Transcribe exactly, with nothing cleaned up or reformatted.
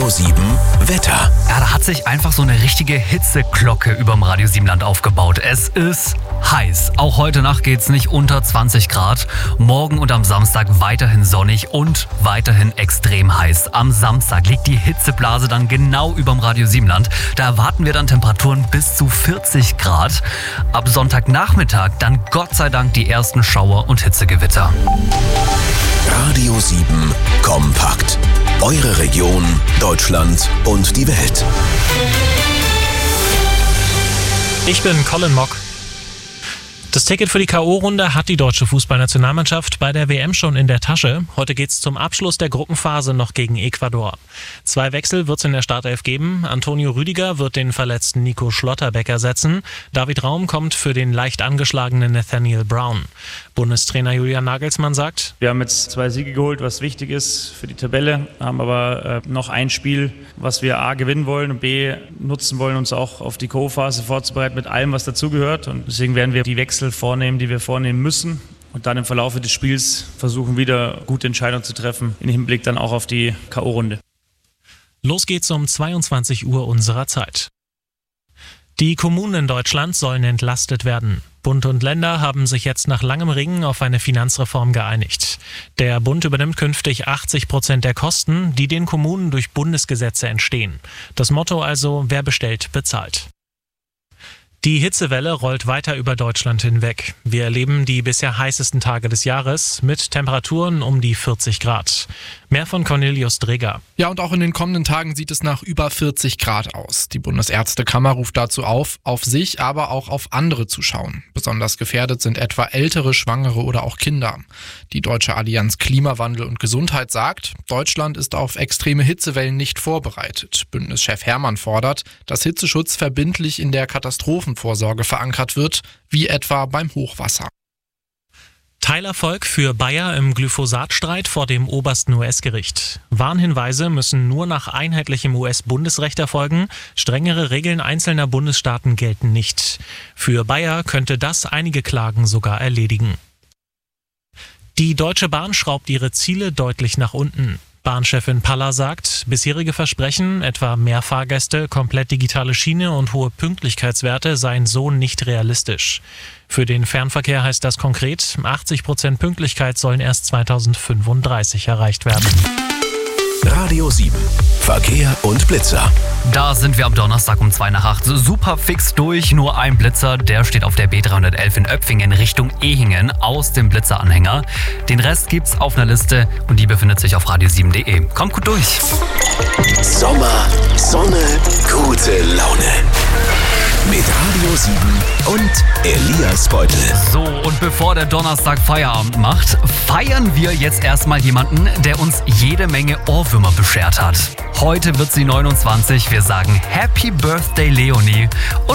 Radio sieben Wetter. Ja, da hat sich einfach so eine richtige Hitzeglocke überm Radio sieben Land aufgebaut. Es ist heiß. Auch heute Nacht geht's nicht unter zwanzig Grad. Morgen und am Samstag weiterhin sonnig und weiterhin extrem heiß. Am Samstag liegt die Hitzeblase dann genau überm Radio sieben Land. Da erwarten wir dann Temperaturen bis zu vierzig Grad. Ab Sonntagnachmittag dann Gott sei Dank die ersten Schauer und Hitzegewitter. Radio sieben kompakt. Eure Region, Deutschland und die Welt. Ich bin Colin Mock. Das Ticket für die K O-Runde hat die deutsche Fußballnationalmannschaft bei der W M schon in der Tasche. Heute geht's zum Abschluss der Gruppenphase noch gegen Ecuador. Zwei Wechsel wird's in der Startelf geben. Antonio Rüdiger wird den verletzten Nico Schlotterbeck ersetzen. David Raum kommt für den leicht angeschlagenen Nathaniel Brown. Bundestrainer Julian Nagelsmann sagt: Wir haben jetzt zwei Siege geholt, was wichtig ist für die Tabelle, haben aber äh, noch ein Spiel, was wir A gewinnen wollen und B nutzen wollen, uns auch auf die K O-Phase vorzubereiten mit allem, was dazugehört. Und deswegen werden wir die Wechsel vornehmen, die wir vornehmen müssen. Und dann im Verlauf des Spiels versuchen, wieder gute Entscheidungen zu treffen, im Hinblick dann auch auf die K O-Runde. Los geht's um zweiundzwanzig Uhr unserer Zeit. Die Kommunen in Deutschland sollen entlastet werden. Bund und Länder haben sich jetzt nach langem Ringen auf eine Finanzreform geeinigt. Der Bund übernimmt künftig achtzig Prozent der Kosten, die den Kommunen durch Bundesgesetze entstehen. Das Motto also: wer bestellt, bezahlt. Die Hitzewelle rollt weiter über Deutschland hinweg. Wir erleben die bisher heißesten Tage des Jahres mit Temperaturen um die vierzig Grad. Mehr von Cornelius Dreger. Ja, und auch in den kommenden Tagen sieht es nach über vierzig Grad aus. Die Bundesärztekammer ruft dazu auf, auf sich, aber auch auf andere zu schauen. Besonders gefährdet sind etwa ältere, Schwangere oder auch Kinder. Die Deutsche Allianz Klimawandel und Gesundheit sagt, Deutschland ist auf extreme Hitzewellen nicht vorbereitet. Bündnischef Herrmann fordert, dass Hitzeschutz verbindlich in der Katastrophenvorsorge verankert wird, wie etwa beim Hochwasser. Teilerfolg für Bayer im Glyphosat-Streit vor dem obersten U S-Gericht. Warnhinweise müssen nur nach einheitlichem U S-Bundesrecht erfolgen. Strengere Regeln einzelner Bundesstaaten gelten nicht. Für Bayer könnte das einige Klagen sogar erledigen. Die Deutsche Bahn schraubt ihre Ziele deutlich nach unten. Bahnchefin Paller sagt, bisherige Versprechen, etwa mehr Fahrgäste, komplett digitale Schiene und hohe Pünktlichkeitswerte, seien so nicht realistisch. Für den Fernverkehr heißt das konkret, achtzig Prozent Pünktlichkeit sollen erst zweitausendfünfunddreißig erreicht werden. Radio sieben Verkehr und Blitzer. Da sind wir am Donnerstag um zwei nach acht super fix durch. Nur ein Blitzer, der steht auf der B dreihundertelf in Öpfingen Richtung Ehingen aus dem Blitzeranhänger. Den Rest gibt's auf einer Liste und die befindet sich auf radio sieben punkt de. Kommt gut durch. Sommer, Sonne, gute Laune. Mit Radio sieben und Elias Beutel. So, und bevor der Donnerstag Feierabend macht, feiern wir jetzt erstmal jemanden, der uns jede Menge Ohrwürmer beschert hat. Heute wird sie neunundzwanzig. Wir sagen Happy Birthday, Leonie. Und